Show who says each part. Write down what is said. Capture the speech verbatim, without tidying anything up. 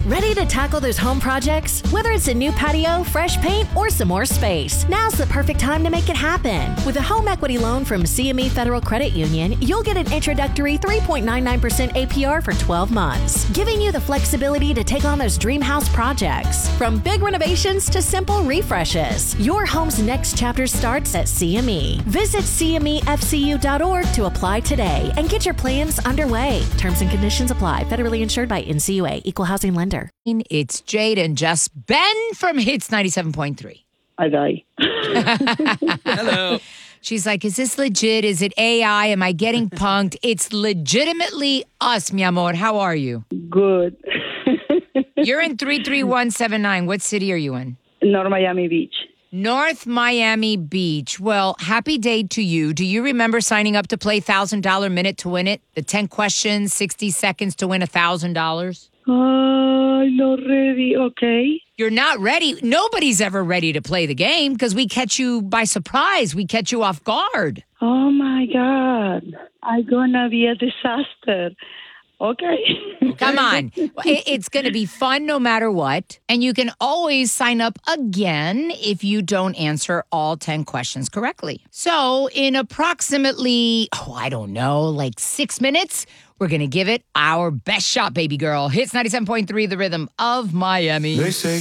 Speaker 1: Ready to tackle those home projects? Whether it's a new patio, fresh paint, or some more space, now's the perfect time to make it happen. With a home equity loan from C M E Federal Credit Union, you'll get an introductory three point nine nine percent A P R for twelve months, giving you the flexibility to take on those dream house projects. From big renovations to simple refreshes, your home's next chapter starts at C M E. Visit C M E F C U dot org to apply today and get your plans underway. Terms and conditions apply. Federally insured by N C U A. Equal housing lender.
Speaker 2: It's Jade and just Ben from Hits ninety-seven point three.
Speaker 3: I die.
Speaker 4: Hello.
Speaker 2: She's like, is this legit? Is it A I? Am I getting punked? It's legitimately us, mi amor. How are you?
Speaker 3: Good.
Speaker 2: You're in three three one seven nine. What city are you in?
Speaker 3: North Miami Beach.
Speaker 2: North Miami Beach. Well, happy day to you. Do you remember signing up to play one thousand dollars Minute to Win It? The ten questions, sixty seconds to win one thousand dollars?
Speaker 3: Uh, not ready. Okay.
Speaker 2: You're not ready. Nobody's ever ready to play the game because we catch you by surprise. We catch you off guard.
Speaker 3: Oh, my God. I'm going to be a disaster. Okay.
Speaker 2: Come on. It- It's going to be fun no matter what. And you can always sign up again if you don't answer all ten questions correctly. So in approximately, oh, I don't know, like six minutes, we're going to give it our best shot, baby girl. Hits ninety-seven point three, the rhythm of Miami.
Speaker 5: They say